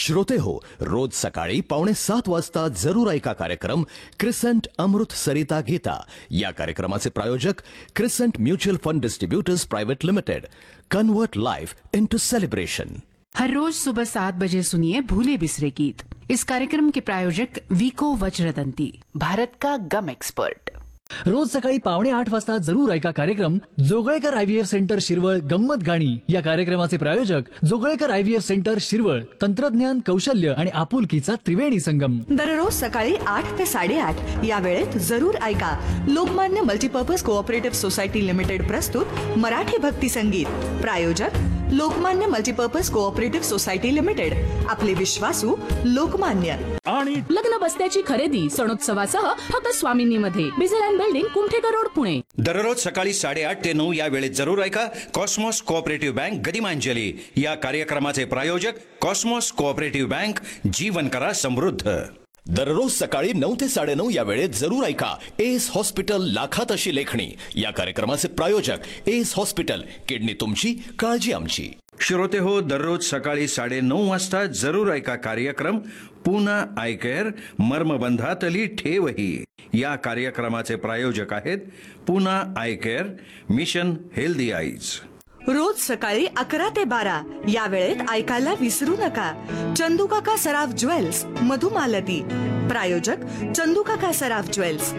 श्रोते हो, रोज सकाळी 6:45 वाजता जरूर ऐका कार्यक्रम क्रिसेंट अमृत सरिता गीता। या कार्यक्रमाचे प्रायोजक crescent mutual fund distributors private limited. Convert life into celebration. हर रोज सुबह 7 बजे सुनिए भूले बिसरे गीत। इस कार्यक्रम के प्रायोजक वीको वज्रदंती, भारत का गम एक्सपर्ट। रोज सकाळी 7:45 वाजता जरूर ऐका कार्यक्रम जोगळेकर IVF सेंटर शिरवळ गंमत गाणी। या कार्यक्रमाचे प्रायोजक जोगळेकर IVF सेंटर शिरवळ, तंत्रज्ञान, कौशल्य आणि आपुलकीचा त्रिवेणी संगम। दररोज सकाळी 8 ते 8:30 या वेळेत जरूर ऐका Lokmanya multipurpose cooperative society limited प्रस्तुत मराठी भक्ती संगीत। प्रायोजक Lokmanya multipurpose cooperative society limited, आपले विश्वासू लोकमान्य। आणि लग्न बस्त्याची खरेदी सणोत्सवासह फक्त स्वामिनीमध्ये, बिझल बिल्डिंग, कुमठेकर रोड, पुणे। दररोज सकाळी 8:30 ते 9 या वेळेत जरूर ऐका कॉस्मॉस कोऑपरेटिव्ह बँक गदिमांजली। या कार्यक्रमाचे प्रायोजक कॉस्मॉस कोऑपरेटिव्ह बँक, जीवन करा समृद्ध। दररोज सकाळी 9 ते 9:30 या वेळेत जरूर ऐका एस हॉस्पिटल लाखात अशी लेखणी। या कार्यक्रमाचे प्रायोजक एस हॉस्पिटल, किडनी तुमची, काळजी आमची। श्रोते हो, दररोज सकाळी 9:30 वाजता जरूर ऐका कार्यक्रम पुना आय केअर, मर्मबंधातली ठेवही। या कार्यक्रमाचे प्रायोजक आहेत Poona I care, mission healthy eyes. रोज सकाळी 11 ते 12 या वेळेत ऐकायला विसरू नका चंदूकाका सराफ ज्वेल्स, मधुमालती। प्रायोजक चंदूकाका सराफ ज्वेल्स,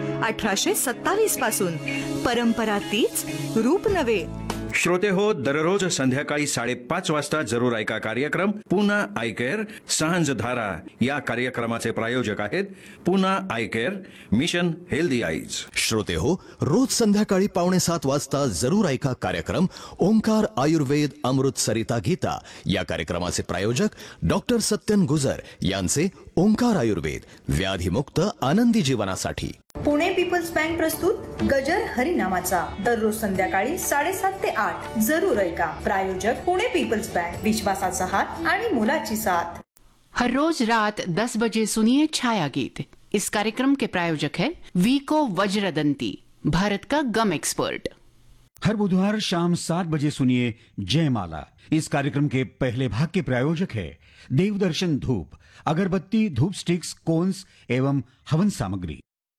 1827 पासून परंपरा तीच, रूप नवे। श्रोते हो, दररोज संध्याकाळी 5:30 वाजता जरूर ऐका कार्यक्रम पुना आय केअर, सांझधारा। या कार्यक्रमाचे प्रायोजक आहेत Poona I care, mission healthy eyes. श्रोते हो, रोज संध्याकाळी 6:45 वाजता जरूर ऐका कार्यक्रम ओंकार आयुर्वेद अमृत सरिता गीता। या कार्यक्रमाचे प्रायोजक डॉक्टर सत्यन गुजर यांचे ओंकार आयुर्वेद, व्याधीमुक्त आनंदी जीवनासाठी। पुणे पीपल्स बँक प्रस्तुत गजर हरिनामाचा, दररोज संध्याकाळी 7:30 ते 8 जरूर ऐका। प्रायोजक पुणे पीपल्स बँक, विश्वासाचा हात आणि मुलाची साथ। हर रोज रात 10 बजे सुनिए छाया गीत। इस कार्यक्रम के प्रायोजक है वीको वज्रदंती, भारत का गम एक्सपर्ट। हर बुधवार शाम 7 बजे सुनिए जयमाला। इस कार्यक्रम के पहले भाग के प्रायोजक है देवदर्शन धूप, अगरबत्ती, धूप स्टिक्स, कोन्स एवं हवन सामग्री।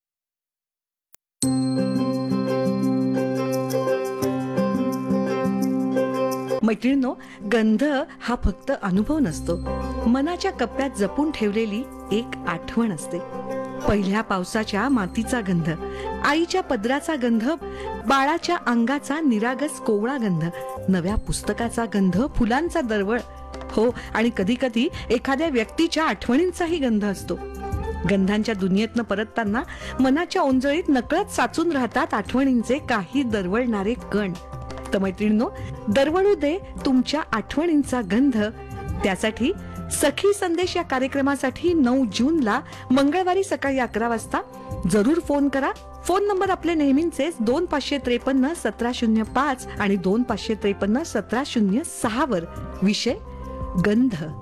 मैत्रिणींनो, गंध हा फक्त अनुभव नसतो, मनाच्या कप्प्यात जपून ठेवलेली एक आठवण असते। पहिल्या पावसाच्या मातीचा गंध, आईच्या पदराचा गंध, बाळाच्या अंगाचा निरागस कोवळा गंध, नव्या पुस्तकाचा गंध, फुलांचा दरवळ, हो, आणि कधी कधी एखाद्या व्यक्तीच्या आठवणींचाही गंध असतो। गंधांच्या दुनियेतनं परतताना मनाच्या ओंजळीत नकळत साचून राहतात आठवणींचे काही दरवळणारे कण। तर मैत्रिणींनो, दरवळू दे तुमच्या आठवणींचा गंध। त्यासाठी सखी संदेश या कार्यक्रमासाठी 9 जूनला मंगळवारी सकाळी 11 वाजता जरूर फोन करा। फोन नंबर आपले नेहमीचेच 2553-1705 आणि 2553-1706 वर। विषय गंध।